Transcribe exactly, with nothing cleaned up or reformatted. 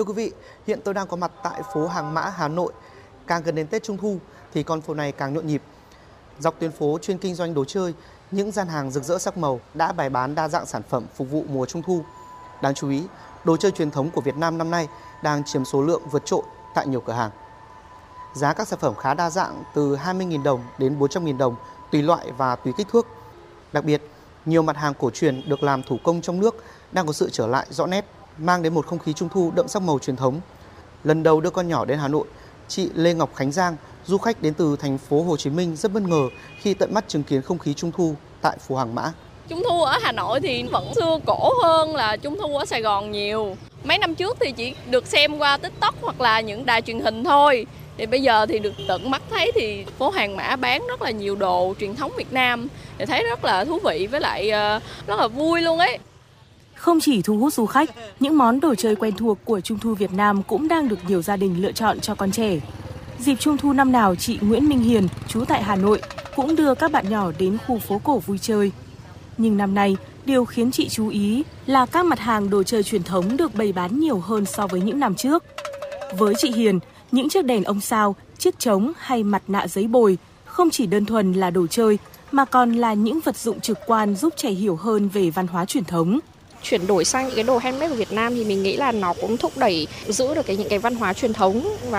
Thưa quý vị, hiện tôi đang có mặt tại phố Hàng Mã, Hà Nội. Càng gần đến Tết Trung thu thì con phố này càng nhộn nhịp. Dọc tuyến phố chuyên kinh doanh đồ chơi, những gian hàng rực rỡ sắc màu đã bày bán đa dạng sản phẩm phục vụ mùa Trung thu. Đáng chú ý, đồ chơi truyền thống của Việt Nam năm nay đang chiếm số lượng vượt trội tại nhiều cửa hàng. Giá các sản phẩm khá đa dạng, từ hai mươi nghìn đồng đến bốn trăm nghìn đồng tùy loại và tùy kích thước. Đặc biệt, nhiều mặt hàng cổ truyền được làm thủ công trong nước đang có sự trở lại rõ nét, mang đến một không khí Trung thu đậm sắc màu truyền thống. Lần đầu đưa con nhỏ đến Hà Nội, chị Lê Ngọc Khánh Giang, du khách đến từ thành phố Hồ Chí Minh rất bất ngờ khi tận mắt chứng kiến không khí Trung thu tại phố Hàng Mã. Trung thu ở Hà Nội thì vẫn xưa cổ hơn là Trung thu ở Sài Gòn nhiều. Mấy năm trước thì chỉ được xem qua TikTok hoặc là những đài truyền hình thôi. Thì bây giờ thì được tận mắt thấy thì phố Hàng Mã bán rất là nhiều đồ truyền thống Việt Nam. Thì thấy rất là thú vị với lại rất là vui luôn ấy. Không chỉ thu hút du khách, những món đồ chơi quen thuộc của Trung thu Việt Nam cũng đang được nhiều gia đình lựa chọn cho con trẻ. Dịp Trung thu năm nào, chị Nguyễn Minh Hiền, trú tại Hà Nội, cũng đưa các bạn nhỏ đến khu phố cổ vui chơi. Nhưng năm nay, điều khiến chị chú ý là các mặt hàng đồ chơi truyền thống được bày bán nhiều hơn so với những năm trước. Với chị Hiền, những chiếc đèn ông sao, chiếc trống hay mặt nạ giấy bồi không chỉ đơn thuần là đồ chơi, mà còn là những vật dụng trực quan giúp trẻ hiểu hơn về văn hóa truyền thống. Chuyển đổi sang những cái đồ handmade của Việt Nam thì mình nghĩ là nó cũng thúc đẩy giữ được cái những cái văn hóa truyền thống và